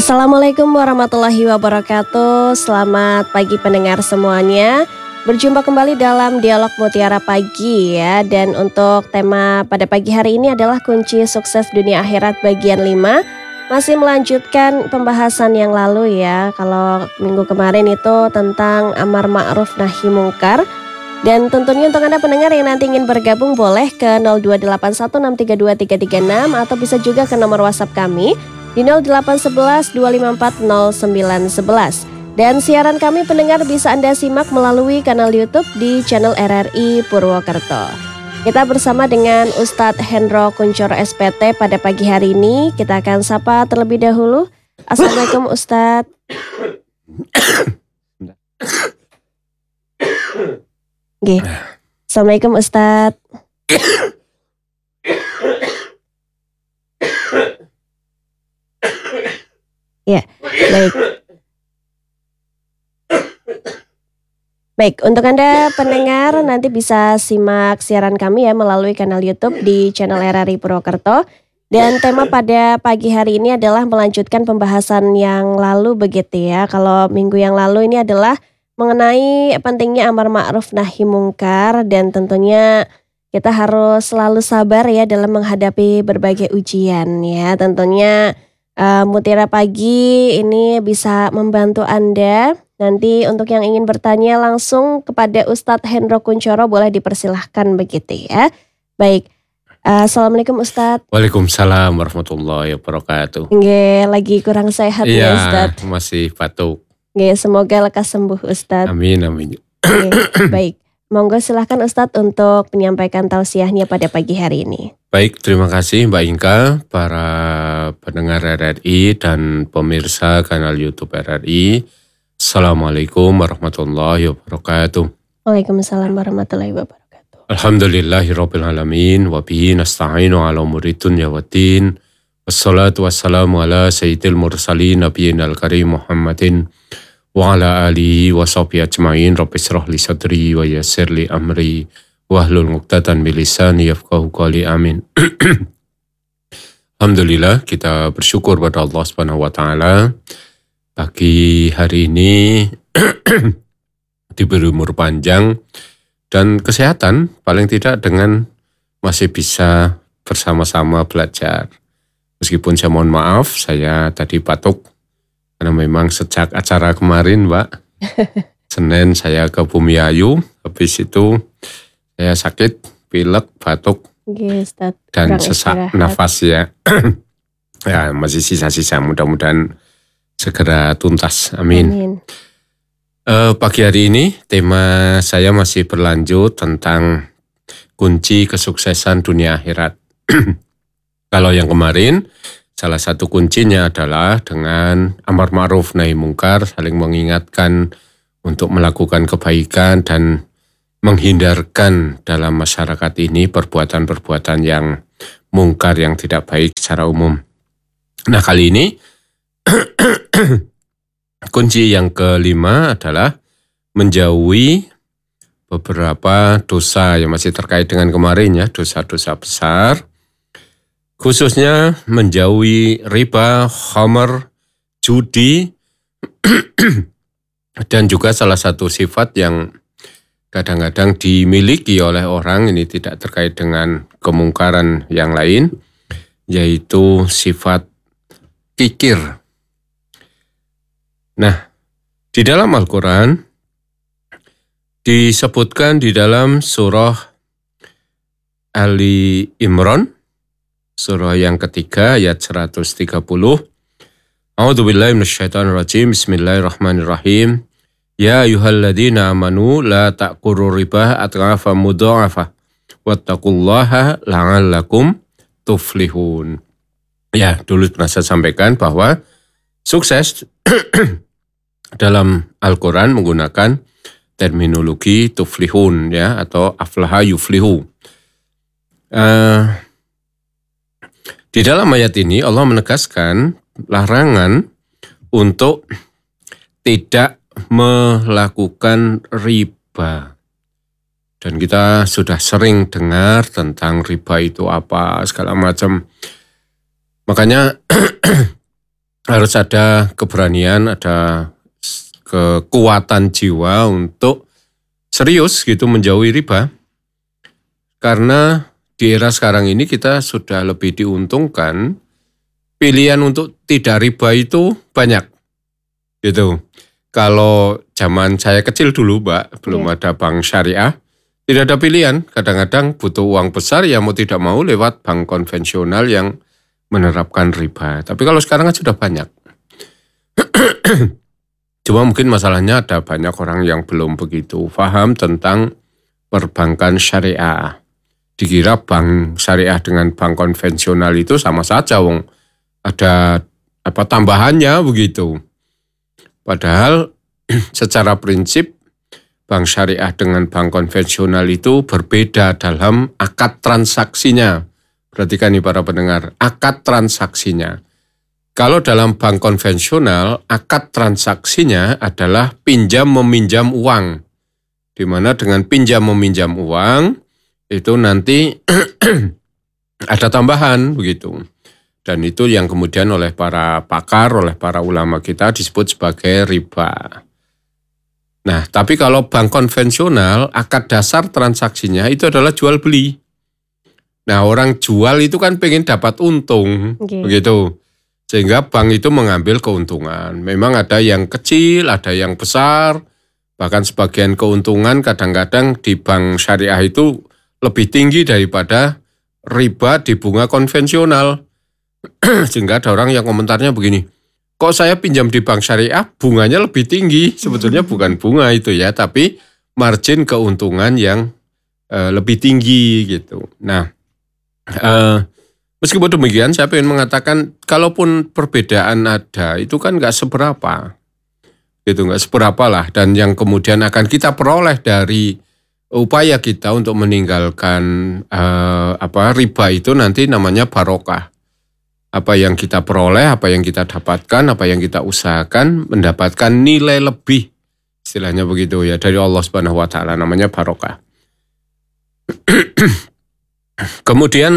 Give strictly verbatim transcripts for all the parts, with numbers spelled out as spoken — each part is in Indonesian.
Assalamualaikum warahmatullahi wabarakatuh. Selamat pagi pendengar semuanya. Berjumpa kembali dalam Dialog Mutiara Pagi ya. Dan untuk tema pada pagi hari ini adalah kunci sukses dunia akhirat bagian lima. Masih melanjutkan pembahasan yang lalu ya. Kalau minggu kemarin itu tentang amar ma'ruf nahi mungkar. Dan tentunya untuk Anda pendengar yang nanti ingin bergabung boleh ke nol dua delapan satu enam tiga dua tiga tiga enam atau bisa juga ke nomor WhatsApp kami di nol delapan satu satu dua lima empat nol sembilan satu satu. Dan siaran kami pendengar bisa Anda simak melalui kanal YouTube di channel R R I Purwokerto. Kita bersama dengan Ustadz Hendro Kuncoro S P T pada pagi hari ini. Kita akan sapa terlebih dahulu. Assalamualaikum Ustadz. Oke. Assalamualaikum Ustadz. Ya, baik. Baik, untuk Anda pendengar nanti bisa simak siaran kami ya melalui kanal YouTube di channel R R I Purwokerto. Dan tema pada pagi hari ini adalah melanjutkan pembahasan yang lalu begitu ya. Kalau minggu yang lalu ini adalah mengenai pentingnya amar ma'ruf nahi mungkar dan tentunya kita harus selalu sabar ya dalam menghadapi berbagai ujian ya. Tentunya Uh, Mutiara Pagi ini bisa membantu Anda. Nanti untuk yang ingin bertanya langsung kepada Ustadz Hendro Kuncoro boleh dipersilahkan begitu ya. Baik, uh, Assalamualaikum Ustadz. Waalaikumsalam warahmatullahi wabarakatuh. Nggih, lagi kurang sehat ya, ya Ustadz. Masih batuk. Nggih, semoga lekas sembuh Ustadz. Amin amin. Nggih, baik. Monggo silahkan Ustadz untuk menyampaikan tausiahnya pada pagi hari ini. Baik, terima kasih Mbak Inka, para pendengar R R I dan pemirsa kanal YouTube R R I. Assalamualaikum warahmatullahi wabarakatuh. Waalaikumsalam warahmatullahi wabarakatuh. Alhamdulillahirabbil alamin wa bihi nasta'inu ala umuri dunya waddin. Wassalatu wassalamu ala sayyidil mursalin nabiyinal karim Muhammadin wa ala alihi wa sahbihi ajma'in. Rabbi shrah li sadri wa yassir li amri wahlul muqtatan bilisani yafqahu qawli amin. Alhamdulillah kita bersyukur pada Allah Subhanahu wa taala pagi hari ini diberi umur panjang dan kesehatan, paling tidak dengan masih bisa bersama-sama belajar. Meskipun saya mohon maaf saya tadi batuk karena memang sejak acara kemarin Mbak Senin saya ke Bumiayu, habis itu saya sakit, pilek, batuk, yes, dan sesak istirahat. Nafas ya. Ya masih sisa-sisa, mudah-mudahan segera tuntas. Amin. Amin. Uh, pagi hari ini tema saya masih berlanjut tentang kunci kesuksesan dunia akhirat. Kalau yang kemarin, salah satu kuncinya adalah dengan amar ma'ruf nahi mungkar, saling mengingatkan untuk melakukan kebaikan dan menghindarkan dalam masyarakat ini perbuatan-perbuatan yang mungkar, yang tidak baik secara umum. Nah kali ini kunci yang kelima adalah menjauhi beberapa dosa yang masih terkait dengan kemarin ya, dosa-dosa besar. Khususnya menjauhi riba, khamar, judi, dan juga salah satu sifat yang kadang-kadang dimiliki oleh orang, ini tidak terkait dengan kemungkaran yang lain, yaitu sifat kikir. Nah, di dalam Al-Quran disebutkan di dalam surah Ali Imran, surah yang ketiga ayat seratus tiga puluh. A'udzubillahi minasyaitonirrajim. Bismillahirrahmanirrahim. Ya ayyuhalladzina amanu la ta'kuru riba adghafa mudha'afa wattaqullaha la'allakum tuflihun. Ya, dulu pernah saya sampaikan bahwa sukses dalam Al-Quran menggunakan terminologi tuflihun ya, atau aflaha yuflihu. Uh, di dalam ayat ini Allah menegaskan larangan untuk tidak melakukan riba. Dan kita sudah sering dengar tentang riba itu apa, segala macam. Makanya harus ada keberanian, ada kekuatan jiwa untuk serius gitu menjauhi riba. Karena di era sekarang ini kita sudah lebih diuntungkan, pilihan untuk tidak riba itu banyak gitu. Kalau zaman saya kecil dulu, Mbak, belum yeah. ada bank syariah, tidak ada pilihan. Kadang-kadang butuh uang besar, ya mau tidak mau lewat bank konvensional yang menerapkan riba. Tapi kalau sekarang kan sudah banyak. Cuma mungkin masalahnya ada banyak orang yang belum begitu paham tentang perbankan syariah. Dikira bank syariah dengan bank konvensional itu sama saja, wong ada apa tambahannya begitu. Padahal secara prinsip bank syariah dengan bank konvensional itu berbeda dalam akad transaksinya. Perhatikan nih para pendengar, akad transaksinya. Kalau dalam bank konvensional, akad transaksinya adalah pinjam meminjam uang. Di mana dengan pinjam meminjam uang itu nanti ada tambahan begitu. Dan itu yang kemudian oleh para pakar, oleh para ulama kita disebut sebagai riba. Nah, tapi kalau bank konvensional, akad dasar transaksinya itu adalah jual beli. Nah, orang jual itu kan pengen dapat untung, okay. begitu. Sehingga bank itu mengambil keuntungan. Memang ada yang kecil, ada yang besar, bahkan sebagian keuntungan kadang-kadang di bank syariah itu lebih tinggi daripada riba di bunga konvensional. Sehingga ada orang yang komentarnya begini, kok saya pinjam di bank syariah bunganya lebih tinggi? Sebetulnya bukan bunga itu ya, tapi margin keuntungan yang uh, lebih tinggi gitu. Nah, uh, meskipun demikian saya ingin mengatakan kalaupun perbedaan ada itu kan nggak seberapa, gitu nggak seberapa lah. Dan yang kemudian akan kita peroleh dari upaya kita untuk meninggalkan uh, apa riba itu nanti namanya barokah. Apa yang kita peroleh, apa yang kita dapatkan, apa yang kita usahakan, mendapatkan nilai lebih. Istilahnya begitu ya, dari Allah Subhanahu wa taala, namanya barokah. Kemudian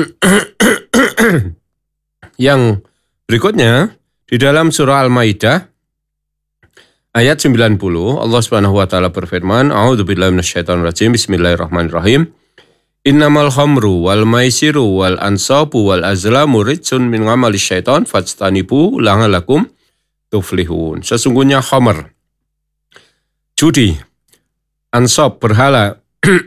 yang berikutnya di dalam surah Al-Maidah ayat sembilan puluh, Allah Subhanahu wa taala berfirman, A'udzubillahi minasyaitonir rajim, bismillahirrahmanirrahim. Innamal khamru wal maisiru wal ansabu wal azlamu rijsun min amali syaitan fajtanibu la'allakum tuflihun. Sesungguhnya khamr, judi, ansab, berhala,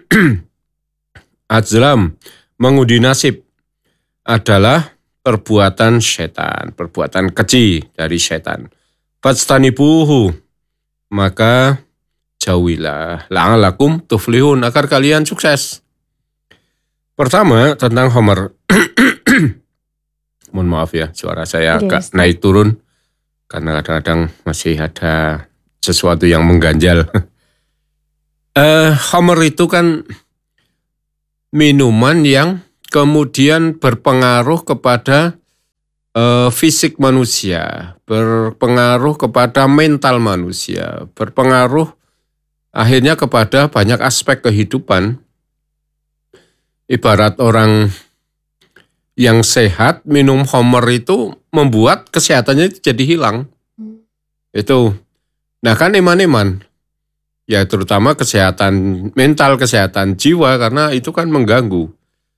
azlam, mengundi nasib adalah perbuatan syaitan, perbuatan keji dari syaitan. Fajtanibuhu, maka jauhilah, la'allakum tuflihun, agar kalian sukses. Pertama tentang khamr. Mohon maaf ya, suara saya agak yes. naik turun karena kadang-kadang masih ada sesuatu yang mengganjal. uh, khamr itu kan minuman yang kemudian berpengaruh kepada uh, fisik manusia, berpengaruh kepada mental manusia, berpengaruh akhirnya kepada banyak aspek kehidupan. Ibarat orang yang sehat minum khamr itu membuat kesehatannya jadi hilang. Hmm. Itu. Nah kan iman-iman. Ya terutama kesehatan mental, kesehatan jiwa, karena itu kan mengganggu.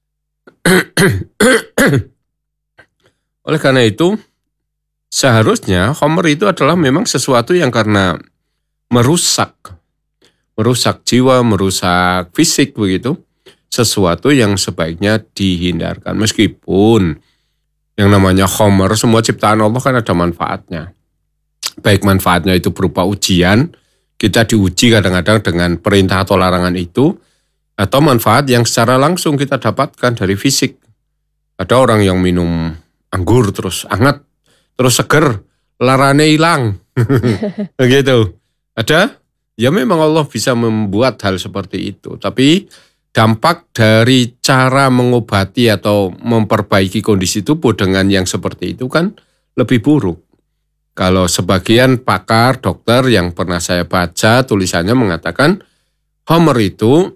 Oleh karena itu seharusnya khamr itu adalah memang sesuatu yang karena merusak. Merusak jiwa, merusak fisik begitu. Sesuatu yang sebaiknya dihindarkan. Meskipun yang namanya khamr, semua ciptaan Allah kan ada manfaatnya. Baik manfaatnya itu berupa ujian, kita diuji kadang-kadang dengan perintah atau larangan itu, atau manfaat yang secara langsung kita dapatkan dari fisik. Ada orang yang minum anggur terus hangat, terus seger, larane hilang. Begitu. Ada? Ya memang Allah bisa membuat hal seperti itu. Tapi dampak dari cara mengobati atau memperbaiki kondisi tubuh dengan yang seperti itu kan lebih buruk. Kalau sebagian pakar, dokter yang pernah saya baca tulisannya mengatakan khamr itu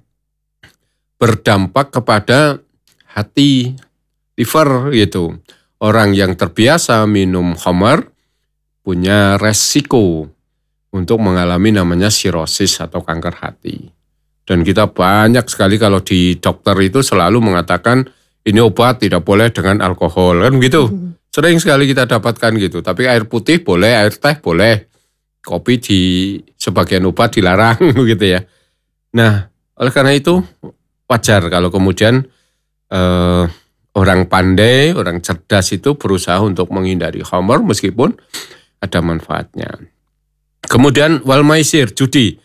berdampak kepada hati, liver gitu. orang yang terbiasa minum khamar punya resiko untuk mengalami namanya sirosis atau kanker hati. Dan kita banyak sekali kalau di dokter itu selalu mengatakan ini obat tidak boleh dengan alkohol, kan gitu. Hmm. Sering sekali kita dapatkan gitu. Tapi air putih boleh, air teh boleh. Kopi di sebagian obat dilarang gitu ya. Nah, oleh karena itu wajar kalau kemudian eh, orang pandai, orang cerdas itu berusaha untuk menghindari khamar meskipun ada manfaatnya. Kemudian wal maisir, judi.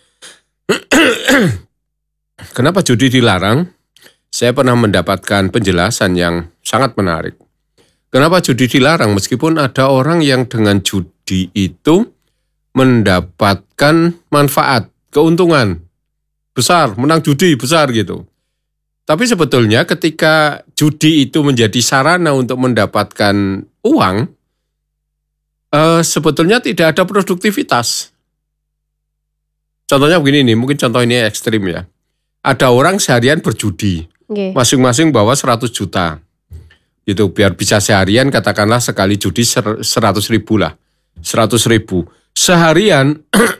Kenapa judi dilarang? Saya pernah mendapatkan penjelasan yang sangat menarik. Kenapa judi dilarang meskipun ada orang yang dengan judi itu mendapatkan manfaat, keuntungan besar, menang judi besar gitu. Tapi sebetulnya ketika judi itu menjadi sarana untuk mendapatkan uang, eh, sebetulnya tidak ada produktivitas. Contohnya begini nih, mungkin contoh ini ekstrim ya. Ada orang seharian berjudi, okay. Masing-masing bawa seratus juta. Gitu, biar bisa seharian katakanlah sekali judi seratus ribu lah. seratus ribu. Seharian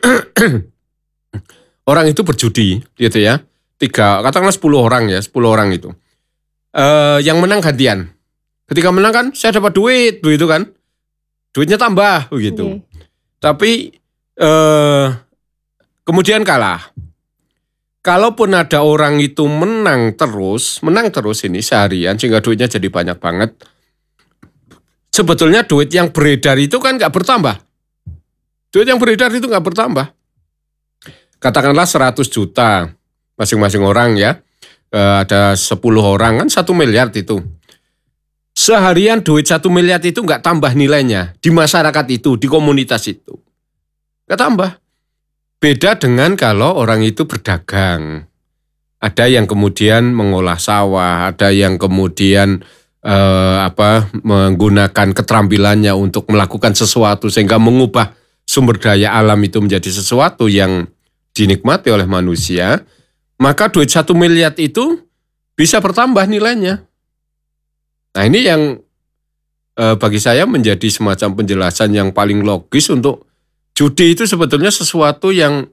orang itu berjudi gitu ya. Tiga, katakanlah sepuluh orang ya, sepuluh orang itu. Uh, yang menang gantian. Ketika menang kan saya dapat duit, begitu kan. Duitnya tambah begitu. Okay. Tapi uh, kemudian kalah. Kalaupun ada orang itu menang terus, menang terus ini seharian sehingga duitnya jadi banyak banget. Sebetulnya duit yang beredar itu kan nggak bertambah. Duit yang beredar itu nggak bertambah. Katakanlah seratus juta masing-masing orang ya. E, ada sepuluh orang kan satu miliar itu. Seharian duit satu miliar itu nggak tambah nilainya di masyarakat itu, di komunitas itu. Nggak tambah. Beda dengan kalau orang itu berdagang. Ada yang kemudian mengolah sawah, ada yang kemudian eh, apa menggunakan keterampilannya untuk melakukan sesuatu sehingga mengubah sumber daya alam itu menjadi sesuatu yang dinikmati oleh manusia, maka duit satu miliar itu bisa bertambah nilainya. Nah ini yang eh, bagi saya menjadi semacam penjelasan yang paling logis untuk judi itu sebetulnya sesuatu yang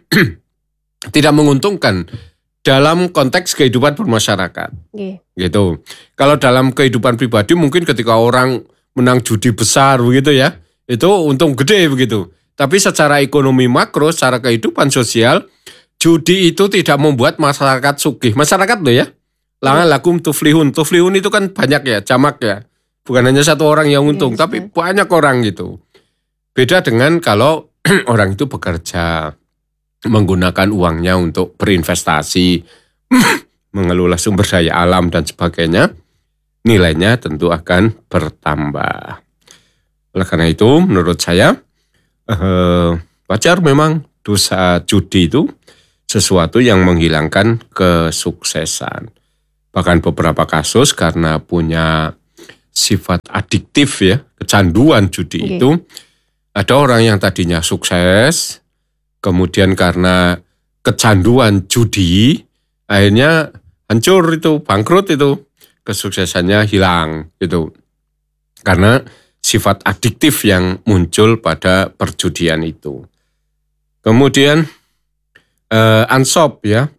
tidak menguntungkan dalam konteks kehidupan bermasyarakat. Yeah. Gitu. Kalau dalam kehidupan pribadi mungkin ketika orang menang judi besar begitu ya, itu untung gede begitu. Tapi secara ekonomi makro, secara kehidupan sosial, judi itu tidak membuat masyarakat sugih. Masyarakat loh ya. Langan lakum tuflihun. Tuflihun itu kan banyak ya, jamak ya. Bukan hanya satu orang yang untung, yes, tapi yes. banyak orang gitu. Beda dengan kalau orang itu bekerja, menggunakan uangnya untuk berinvestasi, mengelola sumber daya alam dan sebagainya, nilainya tentu akan bertambah. Oleh karena itu, menurut saya, eh, wajar memang dosa judi itu sesuatu yang menghilangkan kesuksesan. Bahkan beberapa kasus karena punya sifat adiktif ya, kecanduan judi okay. itu, ada orang yang tadinya sukses, kemudian karena kecanduan judi, akhirnya hancur itu, bangkrut itu, kesuksesannya hilang gitu. Karena sifat adiktif yang muncul pada perjudian itu. Kemudian eh, ansop ya,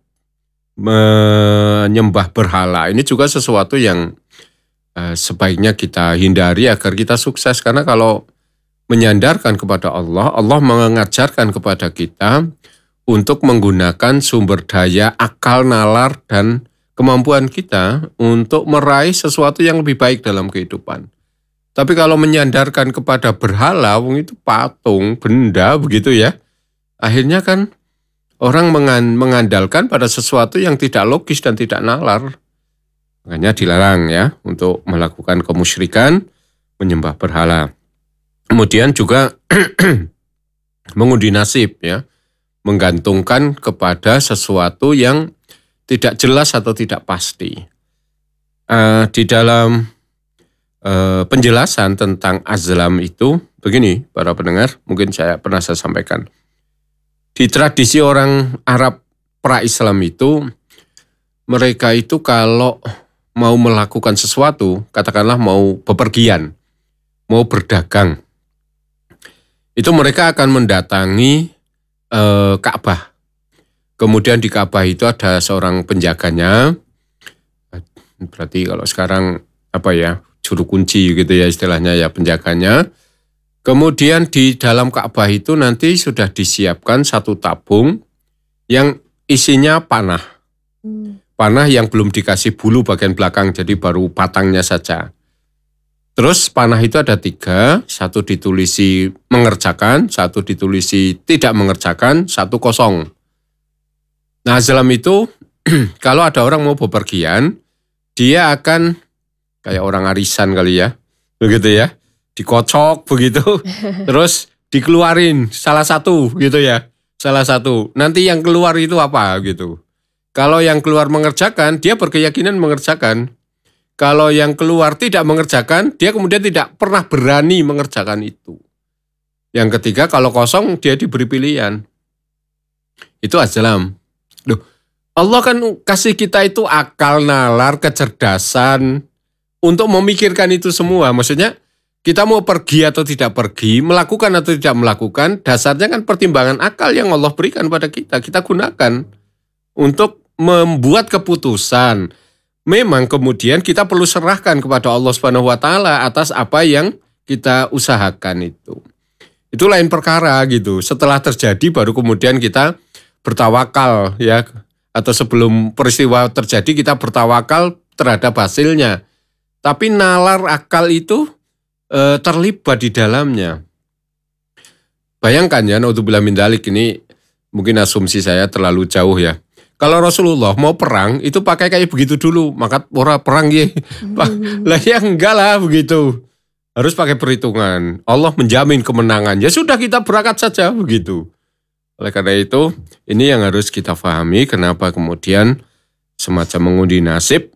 menyembah berhala. Ini juga sesuatu yang eh, sebaiknya kita hindari agar kita sukses. Karena kalau menyandarkan kepada Allah, Allah mengajarkan kepada kita untuk menggunakan sumber daya akal, nalar, dan kemampuan kita untuk meraih sesuatu yang lebih baik dalam kehidupan. Tapi kalau menyandarkan kepada berhala, itu patung, benda begitu ya, akhirnya kan orang mengandalkan pada sesuatu yang tidak logis dan tidak nalar. Makanya dilarang ya untuk melakukan kemusyrikan, menyembah berhala. Kemudian juga mengundi nasib ya, menggantungkan kepada sesuatu yang tidak jelas atau tidak pasti. Uh, di dalam uh, penjelasan tentang azlam itu begini, para pendengar, mungkin saya pernah saya sampaikan. Di tradisi orang Arab pra-Islam itu, mereka itu kalau mau melakukan sesuatu, katakanlah mau bepergian, mau berdagang, itu mereka akan mendatangi eh, Ka'bah. Kemudian di Ka'bah itu ada seorang penjaganya, berarti kalau sekarang apa ya, juru kunci gitu ya istilahnya ya, penjaganya. Kemudian di dalam Ka'bah itu nanti sudah disiapkan satu tabung yang isinya panah. Hmm. Panah yang belum dikasih bulu bagian belakang, jadi baru batangnya saja. Terus panah itu ada tiga, satu ditulisi mengerjakan, satu ditulisi tidak mengerjakan, satu kosong. Nah dalam itu kalau ada orang mau bepergian, dia akan kayak orang arisan kali ya, begitu ya, dikocok begitu, terus dikeluarin salah satu gitu ya, salah satu. Nanti yang keluar itu apa gitu. Kalau yang keluar mengerjakan, dia berkeyakinan mengerjakan. Kalau yang keluar tidak mengerjakan, dia kemudian tidak pernah berani mengerjakan itu. Yang ketiga, kalau kosong, dia diberi pilihan. Itu azlam. Loh, Allah kan kasih kita itu akal, nalar, kecerdasan untuk memikirkan itu semua. Maksudnya, kita mau pergi atau tidak pergi, melakukan atau tidak melakukan, dasarnya kan pertimbangan akal yang Allah berikan pada kita. Kita gunakan untuk membuat keputusan. Memang kemudian kita perlu serahkan kepada Allah Subhanahu wa taala atas apa yang kita usahakan itu. Itu lain perkara gitu. Setelah terjadi baru kemudian kita bertawakal ya, atau sebelum peristiwa terjadi kita bertawakal terhadap hasilnya. Tapi nalar akal itu e, terlibat di dalamnya. Bayangkan ya, naudzubillah min dzalik, ini mungkin asumsi saya terlalu jauh ya. Kalau Rasulullah mau perang itu pakai kayak begitu dulu, maka ora perang ya. Lah ya enggak lah begitu. Harus pakai perhitungan. Allah menjamin kemenangan. Ya sudah kita berangkat saja begitu. Oleh karena itu, ini yang harus kita pahami kenapa kemudian semacam mengundi nasib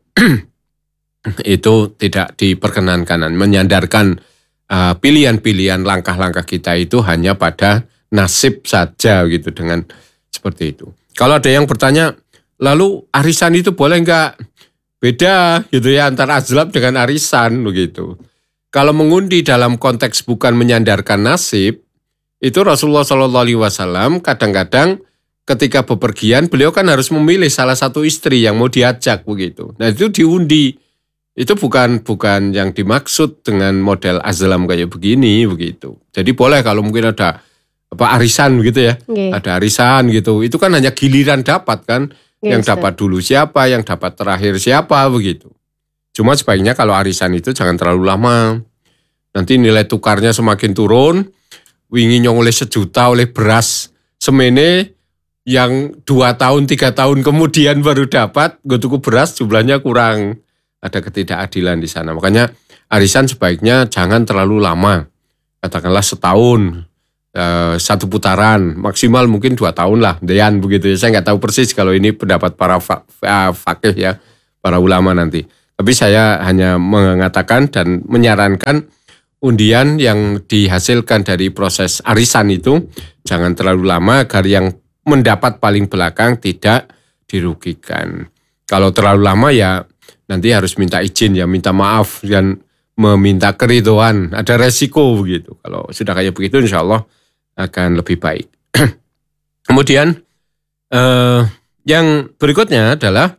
itu tidak diperkenankan, menyandarkan uh, pilihan-pilihan langkah-langkah kita itu hanya pada nasib saja gitu, dengan seperti itu. Kalau ada yang bertanya, lalu arisan itu boleh enggak? Beda gitu ya antara azlam dengan arisan begitu. Kalau mengundi dalam konteks bukan menyandarkan nasib, itu Rasulullah shallallahu alaihi wasallam kadang-kadang ketika bepergian beliau kan harus memilih salah satu istri yang mau diajak begitu. Nah itu diundi. Itu bukan bukan yang dimaksud dengan model azlam kayak begini begitu. Jadi boleh kalau mungkin ada apa arisan gitu ya, okay. Ada arisan gitu, itu kan hanya giliran dapat kan, okay, yang dapat dulu siapa, yang dapat terakhir siapa begitu. Cuma sebaiknya kalau arisan itu jangan terlalu lama, nanti nilai tukarnya semakin turun, wingi nyong oleh sejuta oleh beras semene, yang dua tahun tiga tahun kemudian baru dapat, gue tuku beras jumlahnya kurang, ada ketidakadilan di sana. Makanya arisan sebaiknya jangan terlalu lama, katakanlah setahun. Uh, satu putaran, maksimal mungkin dua tahun lah, dean begitu ya. Saya nggak tahu persis kalau ini pendapat para fa- uh, fakih ya, para ulama nanti. Tapi saya hanya mengatakan dan menyarankan undian yang dihasilkan dari proses arisan itu jangan terlalu lama agar yang mendapat paling belakang tidak dirugikan. Kalau terlalu lama ya nanti harus minta izin ya, minta maaf dan meminta keridhaan. Ada resiko begitu. Kalau sudah kayak begitu insya Allah akan lebih baik. Kemudian eh, yang berikutnya adalah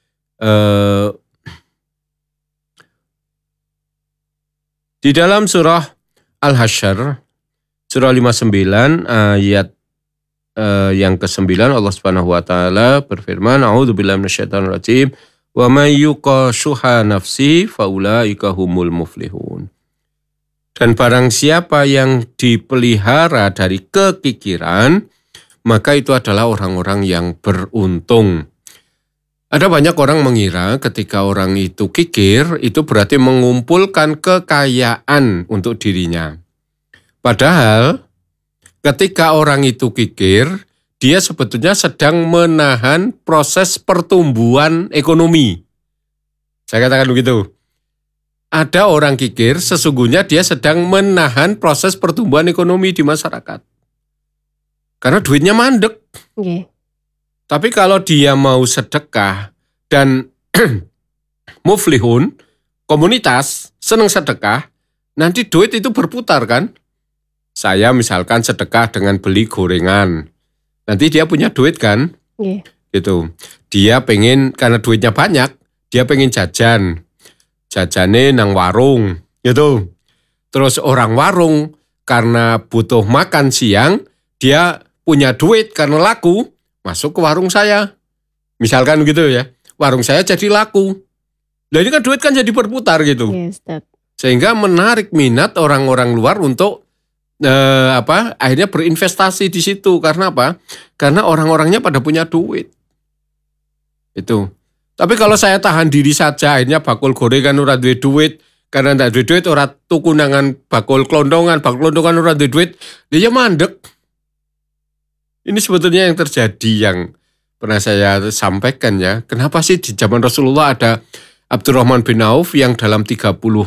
eh, di dalam surah Al-Hasyr, surah lima puluh sembilan ayat eh, yang kesembilan, Allah Subhanahu wa taala berfirman, A'udzubillahi minasyaitonir rajim, wa may yuqa syuha nafsi faulaika humul muflihun. Dan barang siapa yang dipelihara dari kekikiran, maka itu adalah orang-orang yang beruntung. Ada banyak orang mengira ketika orang itu kikir, itu berarti mengumpulkan kekayaan untuk dirinya. Padahal ketika orang itu kikir, dia sebetulnya sedang menahan proses pertumbuhan ekonomi. Saya katakan begitu. Ada orang kikir, sesungguhnya dia sedang menahan proses pertumbuhan ekonomi di masyarakat. Karena duitnya mandek. Okay. Tapi kalau dia mau sedekah dan muflihun, komunitas, senang sedekah, nanti duit itu berputar kan. Saya misalkan sedekah dengan beli gorengan, nanti dia punya duit kan. Yeah. Gitu. Dia pengen, karena duitnya banyak, dia pengen jajan. Jajane nang warung, gitu. Terus orang warung, karena butuh makan siang, dia punya duit karena laku, masuk ke warung saya. Misalkan gitu ya, warung saya jadi laku. Nah ini kan duit kan jadi berputar gitu. Yes, that. Sehingga menarik minat orang-orang luar untuk eh, apa? Akhirnya berinvestasi di situ. Karena apa? Karena orang-orangnya pada punya duit. Itu. Tapi kalau saya tahan diri saja, akhirnya bakul gorengan ora duwe duit, karena ndak duwe duit ora tuku nangan bakul klondongan, bakul klondongan ora duwe duit, dia mandek. Ini sebetulnya yang terjadi yang pernah saya sampaikan ya. Kenapa sih di zaman Rasulullah ada Abdurrahman bin Auf yang dalam tiga puluh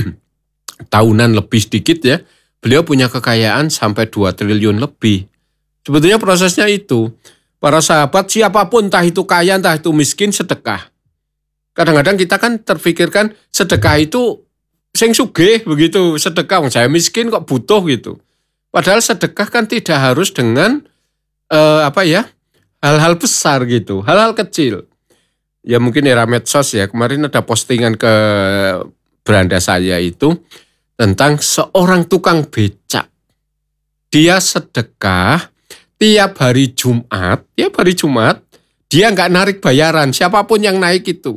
tahunan lebih sedikit ya, beliau punya kekayaan sampai dua triliun lebih. Sebetulnya prosesnya itu, para sahabat siapapun, entah itu kaya, entah itu miskin, sedekah. Kadang-kadang kita kan terpikirkan sedekah itu sing sugih begitu, sedekah, saya miskin kok butuh gitu. Padahal sedekah kan tidak harus dengan eh, apa ya, hal-hal besar gitu, hal-hal kecil. Ya mungkin era medsos ya, kemarin ada postingan ke beranda saya itu tentang seorang tukang becak. Dia sedekah tiap hari Jumat, tiap hari Jumat, dia nggak narik bayaran, siapapun yang naik itu.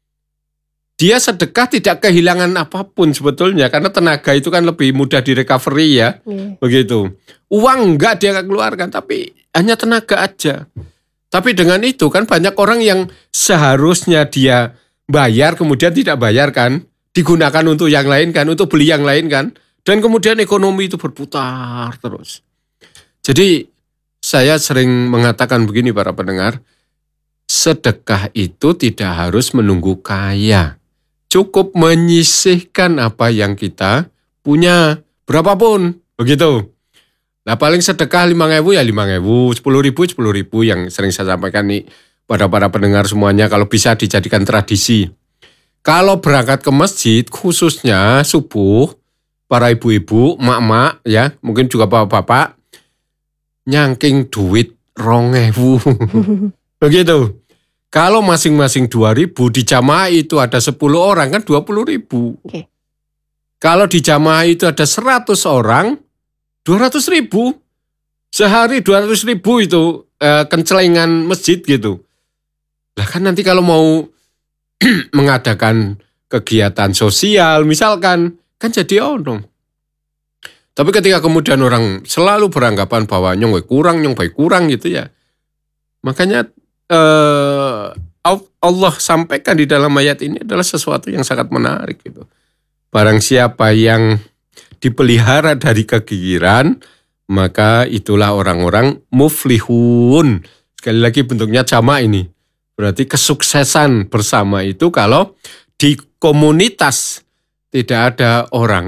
Dia sedekah tidak kehilangan apapun sebetulnya, karena tenaga itu kan lebih mudah di recovery ya, yeah. Begitu. Uang nggak dia nggak keluarkan, tapi hanya tenaga aja. Tapi dengan itu kan banyak orang yang seharusnya dia bayar kemudian tidak bayar kan, digunakan untuk yang lain kan, untuk beli yang lain kan, dan kemudian ekonomi itu berputar terus. Jadi saya sering mengatakan begini para pendengar, sedekah itu tidak harus menunggu kaya, cukup menyisihkan apa yang kita punya, berapapun, begitu. Nah paling sedekah lima ribu ya lima ribu, sepuluh ribu, sepuluh ribu yang sering saya sampaikan nih pada para pendengar semuanya, kalau bisa dijadikan tradisi. Kalau berangkat ke masjid khususnya subuh, para ibu-ibu, mak-mak ya, mungkin juga bapak-bapak, nyangking duit rong ewu. Begitu. Kalau masing-masing dua ribu, di jamaah itu ada sepuluh orang kan dua puluh ribu. Okay. Kalau di jamaah itu ada seratus orang, dua ratus ribu. Sehari dua ratus ribu itu eh, kencelengan masjid gitu. Lah kan nanti kalau mau mengadakan kegiatan sosial misalkan, kan jadi ono. Tapi ketika kemudian orang selalu beranggapan bahwa nyong baik kurang, nyong baik kurang gitu ya. Makanya eh, Allah sampaikan di dalam ayat ini adalah sesuatu yang sangat menarik gitu. Barang siapa yang dipelihara dari kegigiran, maka itulah orang-orang muflihun. Sekali lagi bentuknya jamak ini. Berarti kesuksesan bersama itu kalau di komunitas tidak ada orang